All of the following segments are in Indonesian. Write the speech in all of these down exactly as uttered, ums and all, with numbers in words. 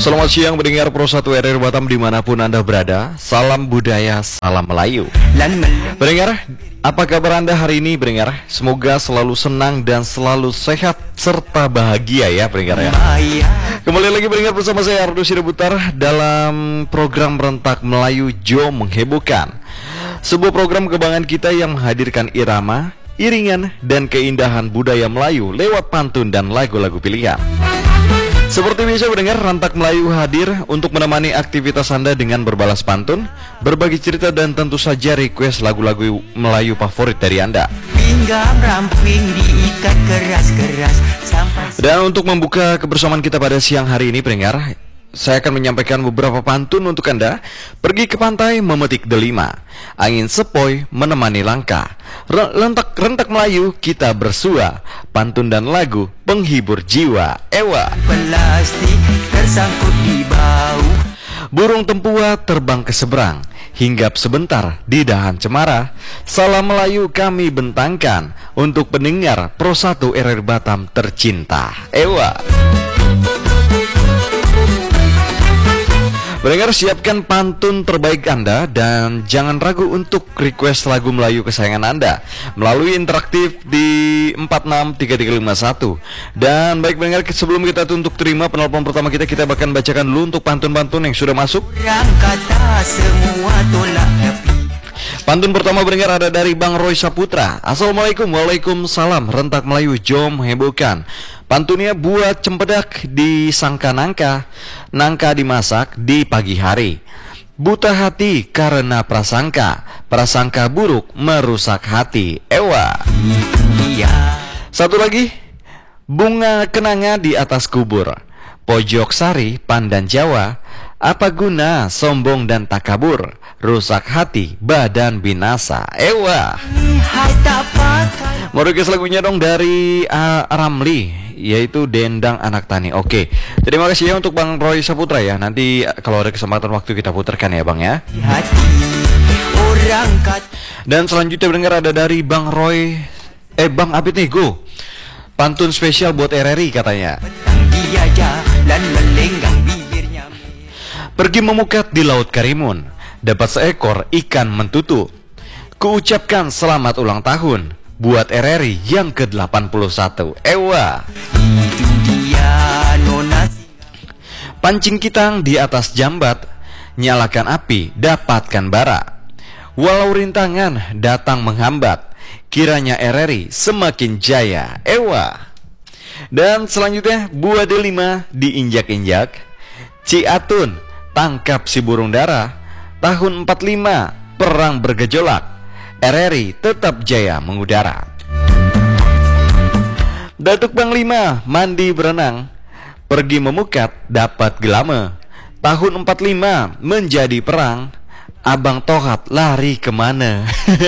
Selamat siang pendengar Pro satu R R Batam dimanapun Anda berada. Salam budaya, salam Melayu. Pendengar, apa kabar Anda hari ini pendengar? Semoga selalu senang dan selalu sehat serta bahagia ya pendengar ya. Kembali lagi pendengar bersama saya Ardo Sirebutar dalam program Rentak Melayu Jom Menghebohkan. Sebuah program kebanggaan kita yang menghadirkan irama, iringan, dan keindahan budaya Melayu lewat pantun dan lagu-lagu pilihan. Seperti biasa pendengar, Rentak Melayu hadir untuk menemani aktivitas Anda dengan berbalas pantun, berbagi cerita, dan tentu saja request lagu-lagu Melayu favorit dari Anda. Dan untuk membuka kebersamaan kita pada siang hari ini pendengar, saya akan menyampaikan beberapa pantun untuk Anda. Pergi ke pantai memetik delima, angin sepoi menemani langkah, rentak rentak Melayu kita bersua, pantun dan lagu penghibur jiwa. Ewa. Plastik tersangkut di bau, burung tempua terbang ke seberang, hinggap sebentar di dahan cemara. Salam Melayu kami bentangkan untuk pendengar Pro satu R R Batam tercinta. Ewa. Pendengar, siapkan pantun terbaik Anda dan jangan ragu untuk request lagu Melayu kesayangan Anda melalui interaktif di empat enam tiga tiga lima satu. Dan baik pendengar, sebelum kita untuk terima penelpon pertama kita, kita akan bacakan dulu untuk pantun-pantun yang sudah masuk. Pantun pertama pendengar ada dari Bang Roy Saputra. Assalamualaikum. Waalaikumsalam. Rentak Melayu Jom Hebohkan. Pantunnya buat cempedak disangka nangka, nangka dimasak di pagi hari. Buta hati karena prasangka, prasangka buruk merusak hati. Ewa. Satu lagi, bunga kenanga di atas kubur, pojok sari pandan Jawa. Apa guna sombong dan takabur, rusak hati badan binasa. Ewa. Mau request lagunya dong dari uh, Ramli, yaitu Dendang Anak Tani. Oke, terima kasih ya untuk Bang Roy Saputra ya. Nanti kalau ada kesempatan waktu kita putarkan ya Bang ya. Dan selanjutnya mendengar ada dari Bang Roy, eh Bang Abid Nego. Pantun spesial buat R R I katanya. Pergi memukat di Laut Karimun, dapat seekor ikan mentutu. Kuucapkan selamat ulang tahun buat R R I yang ke delapan puluh satu. Ewa. Pancing kitang di atas jambat, nyalakan api, dapatkan bara. Walau rintangan datang menghambat, kiranya R R I semakin jaya. Ewa. Dan selanjutnya buah delima diinjak-injak, Ciatun tangkap si burung dara. Tahun empat puluh lima perang bergejolak, R R I tetap jaya mengudara. Datuk Panglima mandi berenang, pergi memukat dapat gelama. Tahun empat puluh lima menjadi perang, Abang Tohat lari kemana?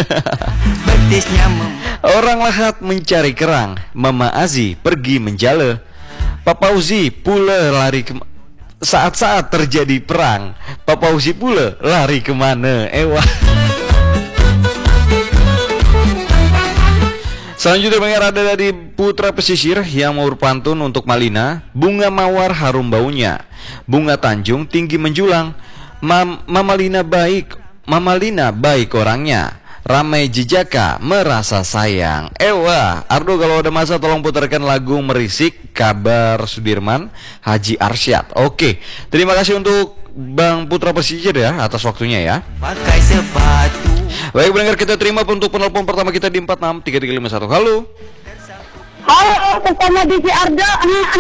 Orang lahat mencari kerang, Mama Azi pergi menjala. Papa Uzi pula lari ke saat-saat terjadi perang, Papa Uzi pula lari kemana? Ewa. Selanjutnya mengenai ada dari Putra Pesisir yang mau berpantun untuk Malina. Bunga mawar harum baunya, bunga Tanjung tinggi menjulang. Mam Mama Lina baik, Mama Lina baik orangnya, ramai jejaka merasa sayang. Ewa. Ardo kalau ada masa tolong putarkan lagu Merisik Kabar Sudirman Haji Arsyad. Oke, terima kasih untuk Bang Putra Pesisir ya atas waktunya ya. Pakai sepatu. Baik pendengar, kita terima untuk penelpon pertama kita di empat enam tiga tiga lima satu. Halo. Halo, bersama D J Ardo.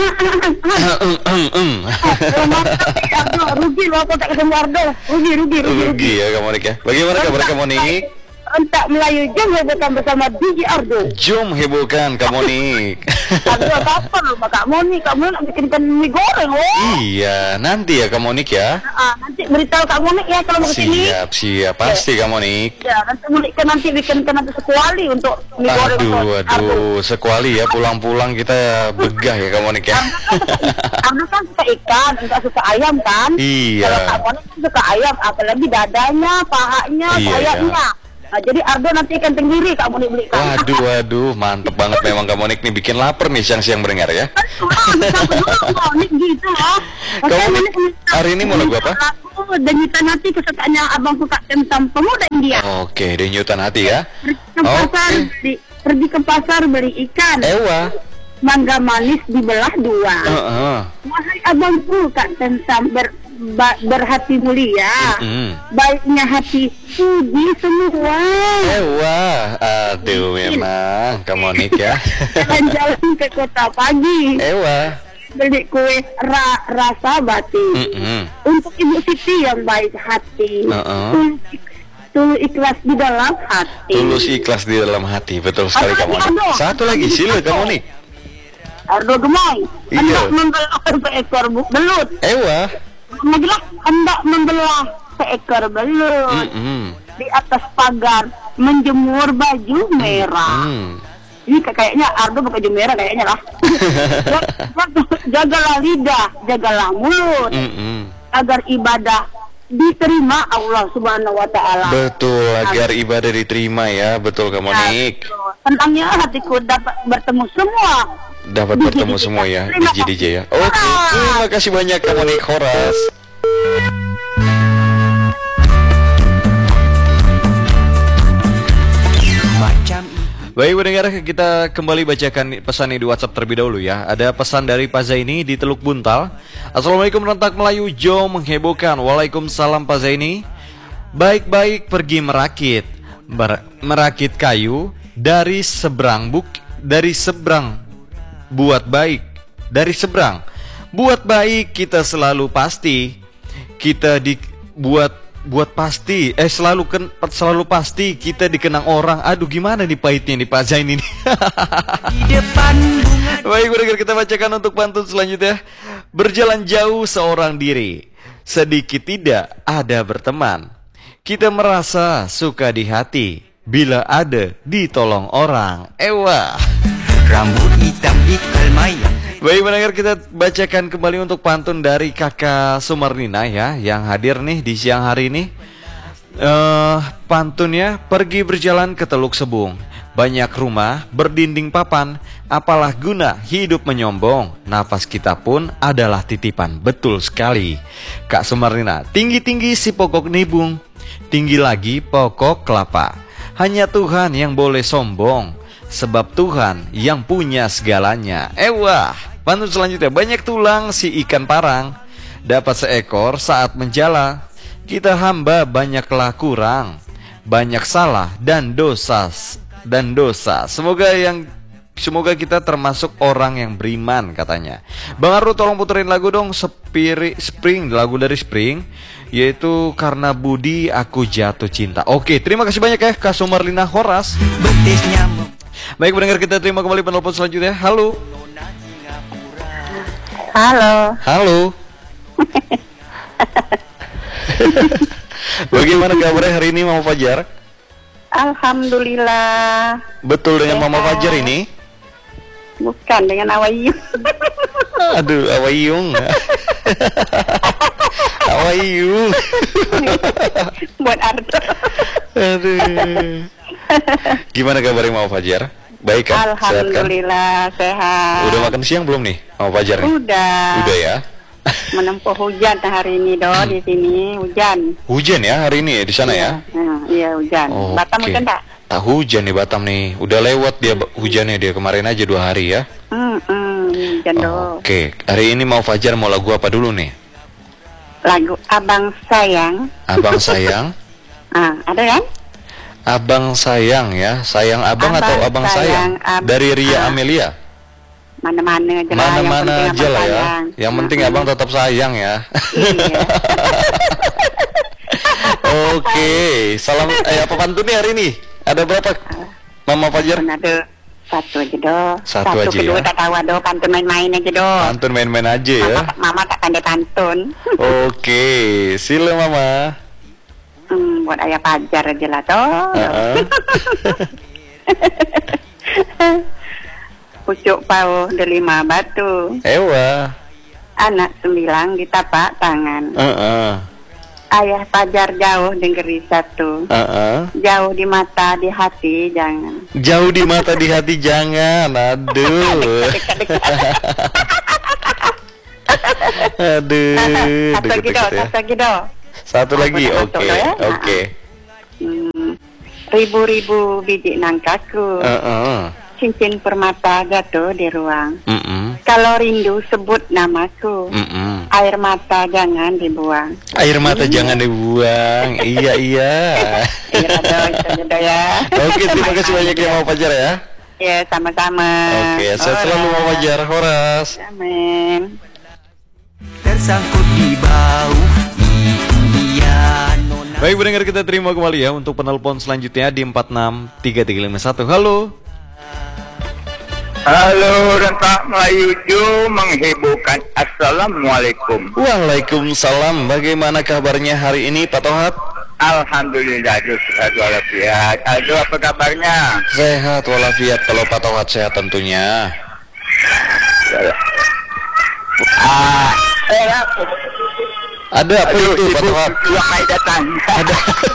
Rugi loh aku tak ketemu Ardo. Rugi, rugi, rugi. Rugi ya kamu Nik ya. Bagaimana kabar kamu Nik? Rentak Melayu Jom Hebohkan bersama D J Ardo. Jom hebohkan kamu Nik. Ardo apa loh Kak Moni, Kak Moni nak bikinkan mie goreng loh. Iya, nanti ya kamu Nik ya. Ah, nanti beritahu Kak Moni ya kalau mau kesini. Siap, siap, pasti kamu Nik. Ya, nanti Moni kan nanti bikinkan nanti sekuali untuk mie goreng. Aduh, aduh, sekuali ya pulang-pulang kita begah ya kamu Nik ya. Ardo kan suka ikan, enggak suka ayam kan? Iya. Kalau Kak Moni kan suka ayam, apalagi dadanya, pahanya, Iya, sayapnya. Nah, jadi Ardo nanti ikan tenggiri kamu nih belikan. Waduh, waduh, mantep banget memang kamu Nik nih, bikin lapar nih siang-siang mendengar ya. Nik gitu loh. Kamu nih, hari ini mau lagu apa? Lagu Denyutan Hati kesukaannya abangku Kak Temtam Pemuda India. Oke, Denyutan Hati ya. Pergi ke pasar, beli, pergi ke pasar beli ikan. Ewa. Mangga manis dibelah dua. Uh-uh. Wahai abangku Kak Temtam ber, ba, berhati mulia. Mm-hmm. Baiknya hati puji semua. Ewa. Aduh, memang kamu Nik ya. Jalan-jalan ke kota pagi. Ewa. Beli kue ra, rasa batin. Mm-hmm. Untuk Ibu Siti yang baik hati. Uh-uh. Tulus, tulus ikhlas di dalam hati. Tulus ikhlas di dalam hati. Betul sekali Apa kamu lagi, Nik. Ardo? Satu lagi, sila kamu Nik. Ardo Gemoy. Iya. Hendak membelah seekor bu- belut. Ewa. Magelah hendak membelah seekor belut. Mm-hmm. Di atas pagar menjemur baju merah. Mm. Ini kayaknya Ardo pakai baju merah kayaknya lah. Jagalah lidah, jagalah mulut, Mm-hmm. agar ibadah diterima Allah Subhanahu wa taala. Betul, agar ibadah diterima ya. Betul kamu Nik. Tentangnya hatiku dapat bertemu semua. Dapat D J bertemu D J. semua ya Terima D J D J ya. kasih. Oke, Ah. terima kasih banyak kamu Nik Horas. Baik pendengar, kita kembali bacakan pesan di WhatsApp terlebih dahulu ya. Ada pesan dari Pak Zaini di Teluk Buntal. Assalamualaikum rentak Melayu Jo menghebohkan. Waalaikumsalam Pak Zaini. Baik-baik pergi merakit Ber- merakit kayu dari seberang buk dari seberang buat baik dari seberang buat baik kita selalu pasti kita dibuat buat pasti eh selalu ken, selalu pasti kita dikenang orang. Aduh gimana nih pahitnya nih Pak Zain ini. Di depan bunga. Baik pendengar, kita bacakan untuk pantun selanjutnya. Berjalan jauh seorang diri, sedikit tidak ada berteman. Kita merasa suka di hati bila ada ditolong orang. Ewa. Rambut hitam ikal mayang. Baik pendengar, kita bacakan kembali untuk pantun dari kakak Sumarnina ya, yang hadir nih di siang hari ini. uh, Pantunnya, pergi berjalan ke Teluk Sebung, banyak rumah berdinding papan, apalah guna hidup menyombong, nafas kita pun adalah titipan. Betul sekali Kak Sumarnina. Tinggi-tinggi si pokok nibung, tinggi lagi pokok kelapa. Hanya Tuhan yang boleh sombong, sebab Tuhan yang punya segalanya. Ewah, pantun selanjutnya. Banyak tulang si ikan parang, dapat seekor saat menjala. Kita hamba banyaklah kurang, banyak salah dan dosa dan dosa. Semoga yang semoga kita termasuk orang yang beriman katanya. Bang Ardo tolong puterin lagu dong, Spiri, Spring, lagu dari Spring, yaitu Karena Budi Aku Jatuh Cinta. Oke, terima kasih banyak ya Kak Sumarlina Horas. Betis nyamuk. Baik pendengar, kita terima kembali penelpon selanjutnya. Halo. Halo. Halo. Bagaimana kabarnya hari ini Mama Fajar? Alhamdulillah. Betul dengan Mama Fajar ini? Bukan dengan Awayu. Aduh, Awayung. Awayung. Buat Ardo. Aduh. Gimana kabarnya Mama Fajar? Baik kan? Sehat kan? Alhamdulillah sehat. Udah makan siang belum nih Mama Fajar nih? Udah. Udah ya. Menempuh hujan hari ini do di sini hujan. Hujan ya hari ini ya di sana ya? Nah, iya hujan. Oke. Batam hujan tak? Tak hujan nih Batam nih. Udah lewat dia hujannya dia kemarin aja dua hari ya. Hmm, hmm, hujan do. Oke, hari ini mau Fajar mau lagu apa dulu nih? Lagu Abang Sayang. Abang Sayang. Ah, ada kan? Abang Sayang ya. Sayang Abang, Abang atau Abang Sayang? Sayang, Ab- Dari Ria ah. Amelia. Mana-mana aja lah. yang Mana-mana penting aja Abang lah ya. sayang. Yang penting Hmm, Abang tetap sayang ya. Iya. Oke, salam eh apa pantunnya hari ini? Ada berapa? Mama Fajar? Ada satu aja do. Satu aja kedua ya. tak tahu do. Pantun main-main aja do. Pantun main-main aja ya. Mama, mama tak pandai pantun. Oke, sila Mama. Hmm, buat ayah Fajar aja lah do. Uh-uh. Pucuk pau delima batu, Ewa. anak sembilan ditapak tangan. Uh-uh. Ayah Fajar jauh denggeri satu, Uh-uh. jauh di mata di hati jangan. Jauh di mata di hati jangan. Aduh. Aduh, Satu lagi deket-deket dah, ya. satu lagi dah. Satu lagi, Aku nak oke, masuk dah ya. oke. Hmm, ribu-ribu biji nangkaku, Heeh. cincin permata jatuh di ruang. Mm-mm. Kalau rindu sebut namaku, Mm-mm. air mata jangan dibuang. Air mata jangan dibuang. Iya, iya. Iya dah, itu aja dah ya. Oke, terima kasih banyak ya Mama Fajar ya. Ya, sama-sama. Oke, sehat selalu Mama Fajar. Horas. Amin. Tersangkut di bau itu dia nona. Baik, pendengar, kita terima kembali ya untuk penelpon selanjutnya di empat enam tiga tiga lima satu. Halo. Halo, rentak Melayu Jo menghebohkan. Assalamualaikum. Waalaikumsalam. Bagaimana kabarnya hari ini Pak Tohat? Alhamdulillah, Jo sehat walafiat. Aduh, apa kabarnya? Sehat walafiat. Kalau Pak Tohat sehat tentunya. Ah, eh, Ada apa aduh, itu Pak sibuk, Tohat? yang mai datang. Ada.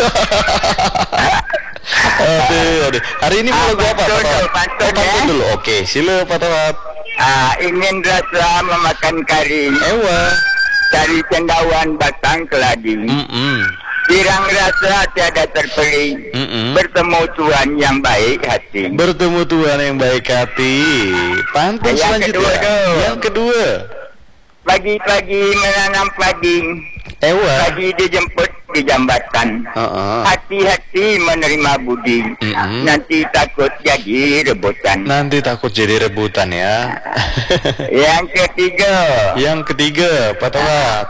Aduh, aduh. Hari ini mau lagu apa Pak Pantun, Tohat? pantun, Oh, pantun ya. dulu. Oke, sila Pak Tohat. Ah, ingin rasa memakan kari Ewa. dari cendawan batang keladi. Mm-mm. Kirang rasa tiada terperi. Mm-mm. Bertemu Tuhan yang baik hati. Bertemu Tuhan yang baik hati. Pantun Yang selanjutnya. kedua dong. Yang kedua. Pagi-pagi menanam padi. Ewa. Pagi dijemput di jambatan. Uh-uh. Hati-hati menerima budi. Mm-mm. Nanti takut jadi rebutan. Nanti takut jadi rebutan ya. Yang ketiga, Yang ketiga, Pak Tohat.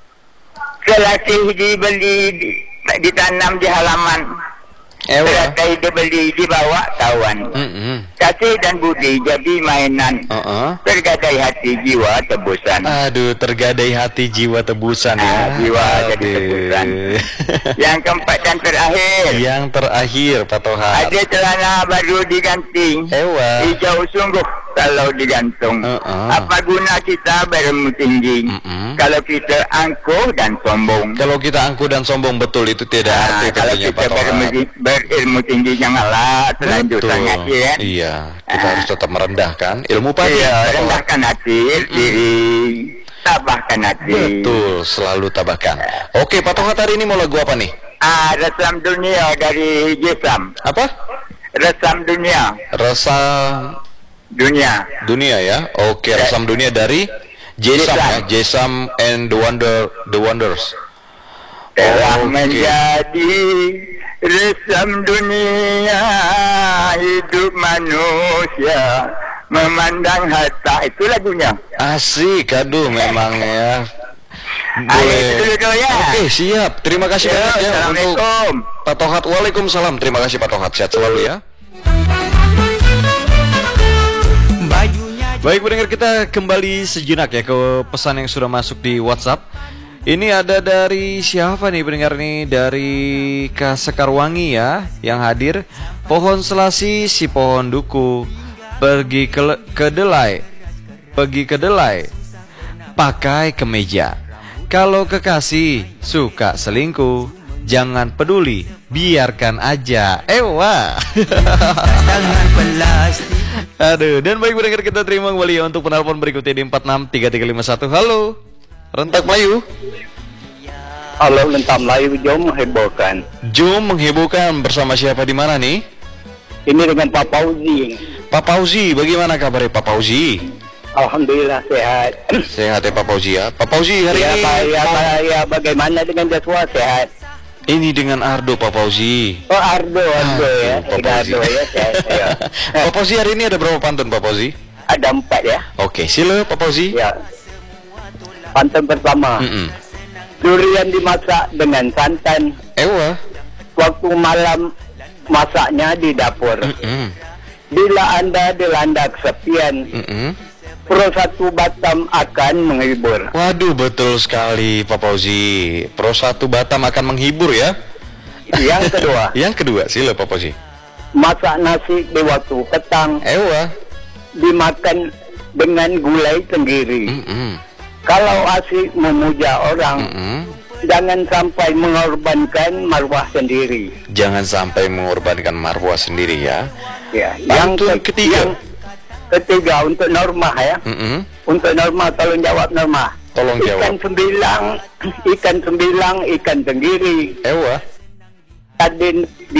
selasih dibeli di, ditanam di halaman. Ewa. Selasih dibeli dibawa kawan. Mm-mm. Kasih dan budi jadi mainan. Uh-uh. Tergadai hati jiwa tebusan. Aduh, tergadai hati jiwa tebusan ya. Ah, jiwa jadi Aduh. tebusan. Yang keempat dan terakhir, Yang terakhir, Pak Tohat. ada celana baru diganti. Ewa. Hijau sungguh kalau digantung. Uh-uh. Apa guna kita berilmu tinggi Mm-mm. kalau kita angkuh dan sombong? Kalau kita angkuh dan sombong, betul itu tidak Nah, arti kalau tentunya kita Pak berilmu, Tohat. berilmu tinggi janganlah terlanjur Betul. sangat ya. Iya, kita Ah. harus tetap merendahkan ilmu padi. Iya, Pak Tohat. rendahkan hati diri, tabahkan hati. Betul, selalu tabahkan. Oke, Pak Tohat, hari ini mau lagu apa nih? Ah, resam dunia dari Jesam. Apa? Resam dunia, Rasa dunia. dunia ya. Oke, resam dunia dari Jesam ya. Jesam and the Wonder the Wonders. Telah Oke. menjadi resam dunia hidup manusia memandang harta. Itu lagunya. Asik, aduh memang ya. Ah, itu dulu dulu ya. Oke, siap. Terima kasih Ya, banyak ya untuk Assalamualaikum. Pak Tohat. Waalaikumsalam. Terima kasih Pak Tohat. Sehat selalu ya. Bajunya Baik, pendengar, kita kembali sejenak ya ke pesan yang sudah masuk di WhatsApp. Ini ada dari siapa nih pendengar nih? Dari Kak Sekarwangi ya yang hadir. Pohon selasi si pohon duku pergi ke kedelai. Pergi kedelai. Pakai kemeja. Kalau kekasih suka selingkuh, jangan peduli, biarkan aja. Ewa. tangan plastik. Aduh, dan baik pendengar, kita terima kembali ya untuk penelpon berikutnya di empat enam tiga tiga lima satu. Halo, Rentak Melayu. Halo, Lentam Melayu jom menghebohkan. Jom menghebohkan bersama siapa di mana nih? Ini dengan Pak Fauzi. Pak Fauzi, bagaimana kabarnya Pak Fauzi? Alhamdulillah sehat. Sehat ya Pak Fauzi ya. Pak Fauzi hari Ya, ini Pak, ya, mau- Pak, ya, bagaimana dengan Joshua sehat? ini dengan Ardo Pak Fauzi. Oh, Ardo, Ardo Aduh, ya. Pak Tidak Fauzi. Ardo ya, sehat. Ya. Pak Fauzi hari ini ada berapa pantun Pak Fauzi? Ada empat ya. Oke, sila Pak Fauzi. Ya. Pantun pertama. Mm-mm. Durian dimasak dengan santan. Ewa. Waktu malam masaknya di dapur. Mm-mm. Bila Anda dilanda kesepian, Mm-mm. Pro satu Batam akan menghibur. Waduh, betul sekali Pak Fauzi. Pro satu Batam akan menghibur ya. Yang kedua, Yang kedua, sila Pak Fauzi. masak nasi di waktu petang Ewa. dimakan dengan gulai tenggiri. Mm-mm. Kalau asik memuja orang, Mm-mm. jangan sampai mengorbankan marwah sendiri. Jangan sampai mengorbankan marwah sendiri ya. Ya, Pantun ke- ketiga. yang ketiga untuk Norma ya. Mm-mm. Untuk Norma, tolong jawab Norma. Tolong Ikan jawab. sembilang, ikan sembilang, ikan tenggiri. Ewa. Tadi